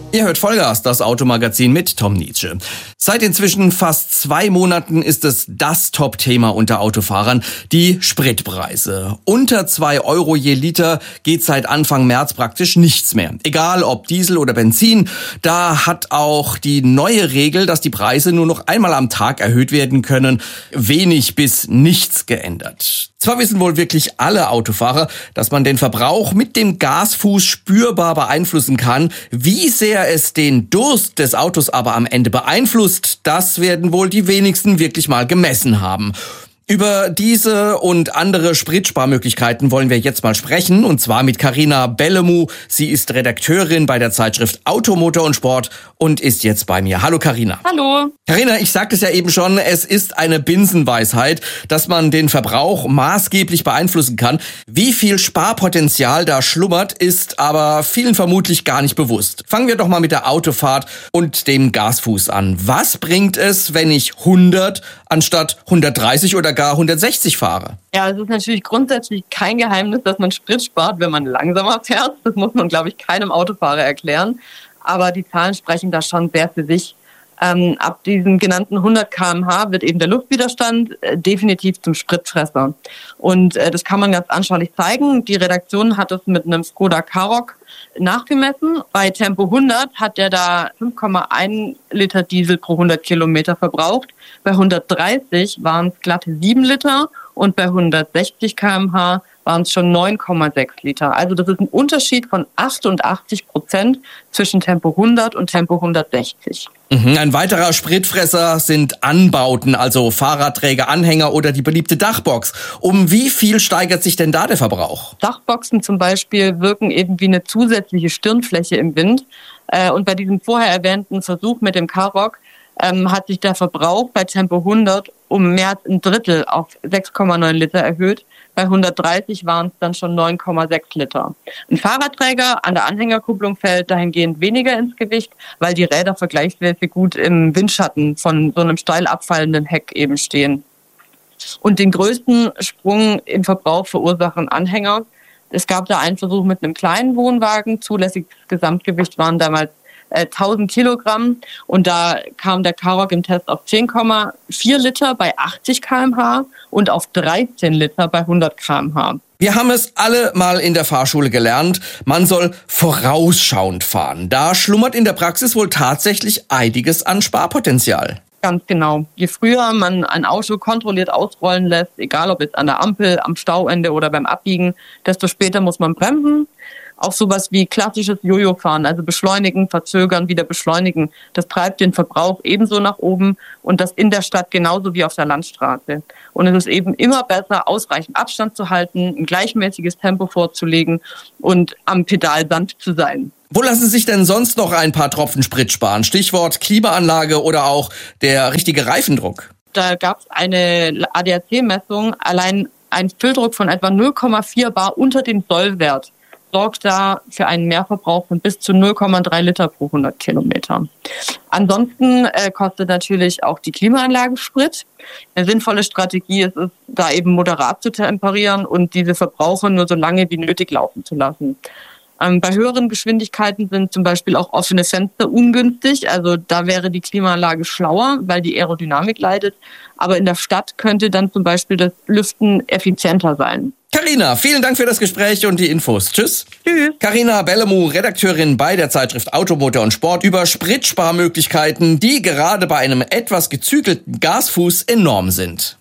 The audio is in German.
Ihr hört Vollgas, das Automagazin mit Tom Nietzsche. Seit inzwischen fast 2 Monaten ist es das Top-Thema unter Autofahrern, die Spritpreise. Unter 2 Euro je Liter geht seit Anfang März praktisch nichts mehr. Egal ob Diesel oder Benzin, da hat auch die neue Regel, dass die Preise nur noch einmal am Tag erhöht werden können, wenig bis nichts geändert. Zwar wissen wohl wirklich alle Autofahrer, dass man den Verbrauch mit dem Gasfuß spürbar beeinflussen kann. Wie sehr es den Durst des Autos aber am Ende beeinflusst, das werden wohl die wenigsten wirklich mal gemessen haben. Über diese und andere Spritsparmöglichkeiten wollen wir jetzt mal sprechen, und zwar mit Carina Bellemou. Sie ist Redakteurin bei der Zeitschrift Auto, Motor und Sport und ist jetzt bei mir. Hallo Carina. Hallo. Carina, ich sagte es ja eben schon, es ist eine Binsenweisheit, dass man den Verbrauch maßgeblich beeinflussen kann. Wie viel Sparpotenzial da schlummert, ist aber vielen vermutlich gar nicht bewusst. Fangen wir doch mal mit der Autofahrt und dem Gasfuß an. Was bringt es, wenn ich 100 anstatt 130 oder gar 160 fahre? Ja, es ist natürlich grundsätzlich kein Geheimnis, dass man Sprit spart, wenn man langsamer fährt. Das muss man, glaube ich, keinem Autofahrer erklären. Aber die Zahlen sprechen da schon sehr für sich. Ab diesen genannten 100 km/h wird eben der Luftwiderstand definitiv zum Spritfresser. Und das kann man ganz anschaulich zeigen. Die Redaktion hat es mit einem Skoda Karoq nachgemessen. Bei Tempo 100 hat der da 5,1 Liter Diesel pro 100 Kilometer verbraucht. Bei 130 waren es glatte 7 Liter und bei 160 km/h waren es schon 9,6 Liter. Also das ist ein Unterschied von 88% zwischen Tempo 100 und Tempo 160. Ein weiterer Spritfresser sind Anbauten, also Fahrradträger, Anhänger oder die beliebte Dachbox. Um wie viel steigert sich denn da der Verbrauch? Dachboxen zum Beispiel wirken eben wie eine zusätzliche Stirnfläche im Wind. Und bei diesem vorher erwähnten Versuch mit dem Karoq hat sich der Verbrauch bei Tempo 100 um mehr als ein Drittel auf 6,9 Liter erhöht. Bei 130 waren es dann schon 9,6 Liter. Ein Fahrradträger an der Anhängerkupplung fällt dahingehend weniger ins Gewicht, weil die Räder vergleichsweise gut im Windschatten von so einem steil abfallenden Heck eben stehen. Und den größten Sprung im Verbrauch verursachen Anhänger. Es gab da einen Versuch mit einem kleinen Wohnwagen. Zulässiges Gesamtgewicht waren damals 1000 Kilogramm und da kam der Karoq im Test auf 10,4 Liter bei 80 km/h und auf 13 Liter bei 100 km/h. Wir haben es alle mal in der Fahrschule gelernt, man soll vorausschauend fahren. Da schlummert in der Praxis wohl tatsächlich einiges an Sparpotenzial. Ganz genau. Je früher man ein Auto kontrolliert ausrollen lässt, egal ob jetzt an der Ampel, am Stauende oder beim Abbiegen, desto später muss man bremsen. Auch sowas wie klassisches Jojo-Fahren, also beschleunigen, verzögern, wieder beschleunigen, das treibt den Verbrauch ebenso nach oben und das in der Stadt genauso wie auf der Landstraße. Und es ist eben immer besser, ausreichend Abstand zu halten, ein gleichmäßiges Tempo vorzulegen und am Pedal sanft zu sein. Wo lassen sich denn sonst noch ein paar Tropfen Sprit sparen? Stichwort Klimaanlage oder auch der richtige Reifendruck. Da gab es eine ADAC-Messung, allein ein Fülldruck von etwa 0,4 bar unter dem Sollwert sorgt da für einen Mehrverbrauch von bis zu 0,3 Liter pro 100 Kilometer. Ansonsten kostet natürlich auch die Klimaanlage Sprit. Eine sinnvolle Strategie ist es, da eben moderat zu temperieren und diese Verbraucher nur so lange wie nötig laufen zu lassen. Bei höheren Geschwindigkeiten sind zum Beispiel auch offene Fenster ungünstig. Also da wäre die Klimaanlage schlauer, weil die Aerodynamik leidet. Aber in der Stadt könnte dann zum Beispiel das Lüften effizienter sein. Carina, vielen Dank für das Gespräch und die Infos. Tschüss. Tschüss. Carina Bellemou, Redakteurin bei der Zeitschrift Auto, Motor und Sport über Spritsparmöglichkeiten, die gerade bei einem etwas gezügelten Gasfuß enorm sind.